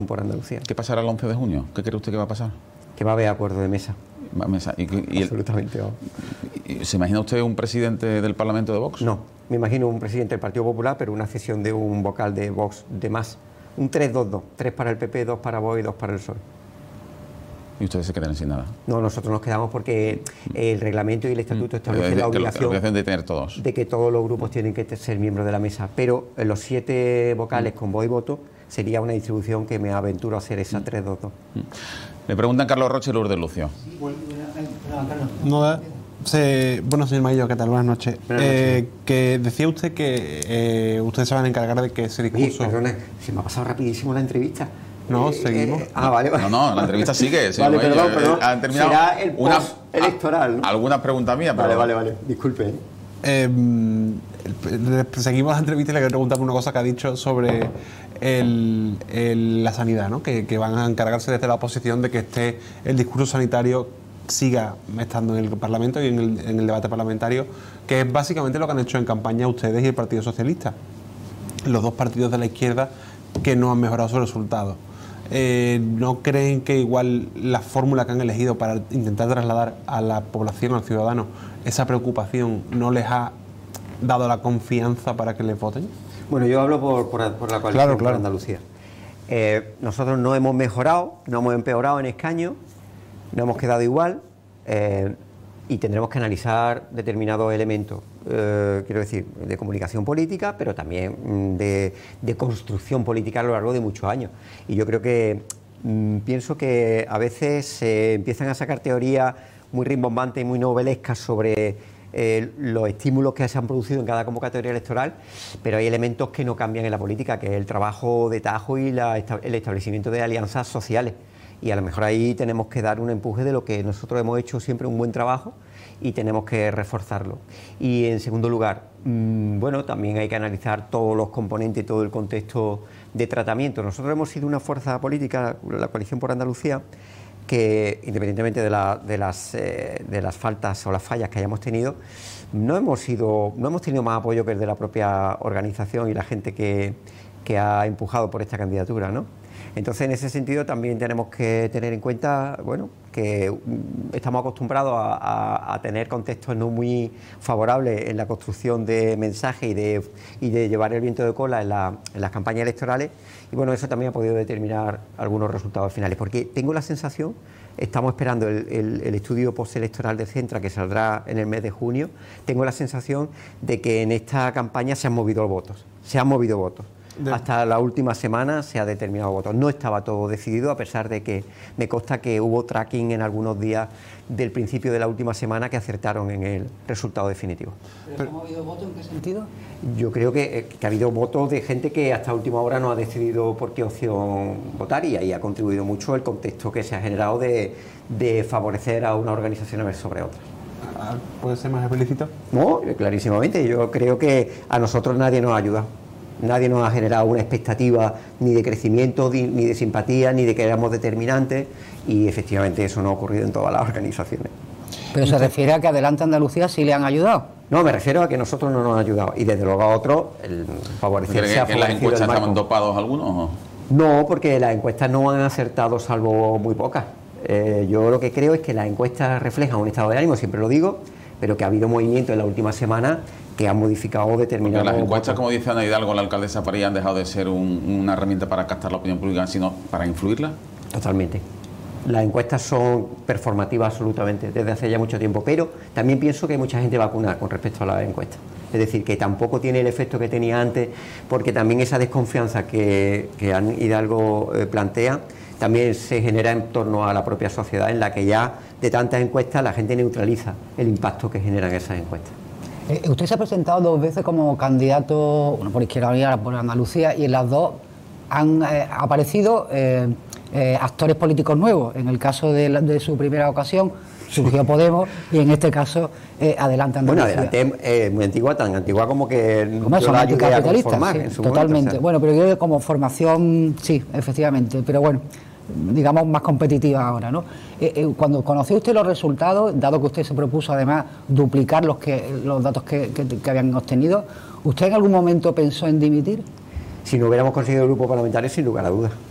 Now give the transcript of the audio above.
por Andalucía. ¿Qué pasará el 11 de junio? ¿Qué cree usted que va a pasar? Que va a haber acuerdo de mesa. Absolutamente. ¿Se imagina usted un presidente del Parlamento de Vox? No, me imagino un presidente del Partido Popular, pero una cesión de un vocal de Vox de más. Un 3-2-2, 3 para el PP, 2 para Vox y 2 para el PSOE. ¿Y ustedes se quedan sin nada? No, nosotros nos quedamos porque el reglamento y el estatuto establecen la obligación de tener todos. De que todos los grupos tienen que ser miembros de la mesa, pero los 7 vocales con voz y voto sería una distribución que me aventuro a hacer esa 3-2-2. Le preguntan Carlos Roche y Lourdes Lucio. Bueno, señor Maillo, ¿qué tal? Buenas noches. Que decía usted que ustedes se van a encargar de que ese discurso... Perdone, se me ha pasado rapidísimo la entrevista. No, seguimos. Vale. No, la entrevista sigue. Vale, perdón. Han terminado. Será el post-electoral, ¿no? Alguna pregunta mía, pero... Vale. Disculpe. Seguimos la entrevista y le quiero preguntar una cosa que ha dicho sobre la sanidad, ¿no? Que van a encargarse desde la oposición de que el discurso sanitario siga estando en el Parlamento y en el debate parlamentario, que es básicamente lo que han hecho en campaña ustedes y el Partido Socialista, los dos partidos de la izquierda que no han mejorado sus resultados. ¿No creen que igual la fórmula que han elegido para intentar trasladar a la población, al ciudadano, esa preocupación no les ha dado la confianza para que les voten? Bueno, yo hablo por la coalición por Andalucía. Nosotros no hemos mejorado, no hemos empeorado en escaños, no hemos quedado igual y tendremos que analizar determinados elementos, quiero decir, de comunicación política, pero también de construcción política a lo largo de muchos años. Y yo creo que pienso que a veces se empiezan a sacar teorías muy rimbombantes y muy novelescas sobre los estímulos que se han producido en cada convocatoria electoral, pero hay elementos que no cambian en la política, que es el trabajo de tajo y el establecimiento de alianzas sociales. Y a lo mejor ahí tenemos que dar un empuje de lo que nosotros hemos hecho siempre un buen trabajo y tenemos que reforzarlo. Y en segundo lugar, bueno, también hay que analizar todos los componentes, todo el contexto de tratamiento. Nosotros hemos sido una fuerza política, la Coalición por Andalucía, que independientemente de las faltas o las fallas que hayamos tenido, no hemos tenido más apoyo que el de la propia organización y la gente que ha empujado por esta candidatura, ¿no? Entonces, en ese sentido, también tenemos que tener en cuenta, bueno, que estamos acostumbrados a tener contextos no muy favorables en la construcción de mensajes y de llevar el viento de cola en las campañas electorales. Y bueno, eso también ha podido determinar algunos resultados finales, porque tengo la sensación, estamos esperando el estudio postelectoral de Centra, que saldrá en el mes de junio, tengo la sensación de que en esta campaña se han movido votos. Hasta la última semana se ha determinado votos. No estaba todo decidido, a pesar de que me consta que hubo tracking en algunos días del principio de la última semana que acertaron en el resultado definitivo. ¿Pero ha habido votos en qué sentido? Yo creo que ha habido votos de gente que hasta última hora no ha decidido por qué opción votar, y ahí ha contribuido mucho el contexto que se ha generado de favorecer a una organización sobre otra. ¿Puede ser más explícito? No, clarísimamente. Yo creo que a nosotros nadie nos ha ayudado. Nadie nos ha generado una expectativa ni de crecimiento, ni de simpatía, ni de que éramos determinantes, y efectivamente eso no ha ocurrido en todas las organizaciones. ¿Pero se refiere a que Adelante Andalucía sí le han ayudado? No, me refiero a que nosotros no nos han ayudado, y desde luego a otros el favorecerse. ¿Que las encuestas estaban dopados algunos o? No, porque las encuestas no han acertado, salvo muy pocas. Yo lo que creo es que las encuestas reflejan un estado de ánimo, siempre lo digo, pero que ha habido movimiento en la última semana que han modificado determinados... Porque las encuestas, como dice Ana Hidalgo, la alcaldesa de París, han dejado de ser una herramienta para captar la opinión pública, sino para influirla. Totalmente. Las encuestas son performativas absolutamente, desde hace ya mucho tiempo, pero también pienso que hay mucha gente vacunada con respecto a las encuestas. Es decir, que tampoco tiene el efecto que tenía antes, porque también esa desconfianza que Ana Hidalgo plantea, también se genera en torno a la propia sociedad, en la que ya de tantas encuestas la gente neutraliza el impacto que generan esas encuestas. Usted se ha presentado 2 veces como candidato, uno por Izquierda Unida, por Andalucía, y en las dos han aparecido actores políticos nuevos. En el caso de su primera ocasión surgió Podemos, y en este caso Adelante Andalucía. Bueno, Adelante muy antigua, tan antigua como que como yo la ayudé a sí, conformar en su totalmente. momento, o sea. Bueno, pero yo como formación, sí, efectivamente, pero bueno, digamos más competitiva ahora, ¿no? Cuando conoció usted los resultados, dado que usted se propuso además duplicar los datos que habían obtenido, ¿usted en algún momento pensó en dimitir? Si no hubiéramos conseguido el grupo parlamentario, sin lugar a dudas.